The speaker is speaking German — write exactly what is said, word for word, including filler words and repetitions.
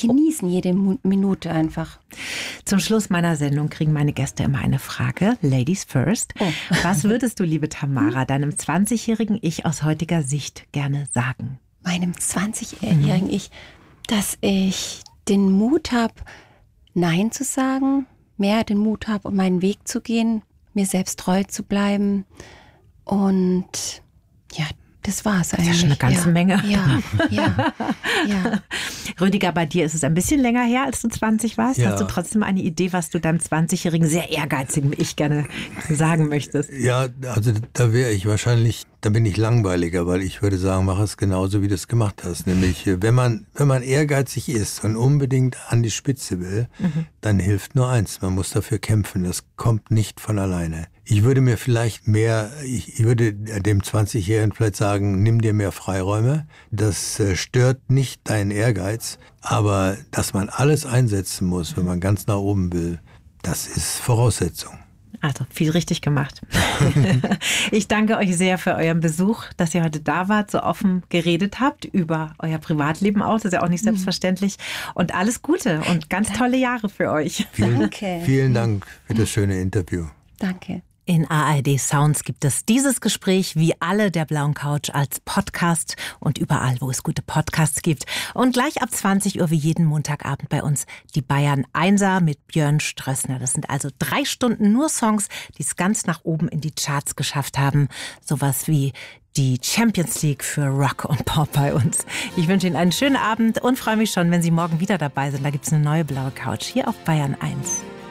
genießen jede Minute einfach. Zum Schluss meiner Sendung kriegen meine Gäste immer eine Frage. Ladies first. Oh. Was würdest du, liebe Tamara, deinem zwanzigjährigen Ich aus heutiger Sicht gerne sagen? Meinem zwanzigjährigen Ich, dass ich den Mut habe, Nein zu sagen, mehr den Mut habe, um meinen Weg zu gehen, mir selbst treu zu bleiben. Und ja, das war's eigentlich. Das ist ja schon eine ganze ja, Menge. Ja, ja, ja. Rüdiger, bei dir ist es ein bisschen länger her, als du zwanzig warst. Ja. Hast du trotzdem eine Idee, was du deinem zwanzigjährigen, sehr ehrgeizigen Ich gerne sagen möchtest? Ja, also da wäre ich wahrscheinlich, da bin ich langweiliger, weil ich würde sagen, mach es genauso, wie du es gemacht hast. Nämlich, wenn man, wenn man ehrgeizig ist und unbedingt an die Spitze will, mhm. dann hilft nur eins, man muss dafür kämpfen. Das kommt nicht von alleine. Ich würde mir vielleicht mehr, ich würde dem zwanzigjährigen vielleicht sagen, nimm dir mehr Freiräume. Das stört nicht deinen Ehrgeiz, aber dass man alles einsetzen muss, wenn man ganz nach oben will, das ist Voraussetzung. Also viel richtig gemacht. Ich danke euch sehr für euren Besuch, dass ihr heute da wart, so offen geredet habt über euer Privatleben auch. Das ist ja auch nicht selbstverständlich. Und alles Gute und ganz tolle Jahre für euch. Vielen, Danke. Vielen Dank für das schöne Interview. Danke. In A R D Sounds gibt es dieses Gespräch wie alle der Blauen Couch als Podcast und überall, wo es gute Podcasts gibt. Und gleich ab zwanzig Uhr wie jeden Montagabend bei uns die Bayern Einser mit Björn Strössner. Das sind also drei Stunden nur Songs, die es ganz nach oben in die Charts geschafft haben. Sowas wie die Champions League für Rock und Pop bei uns. Ich wünsche Ihnen einen schönen Abend und freue mich schon, wenn Sie morgen wieder dabei sind. Da gibt es eine neue Blaue Couch hier auf Bayern eins.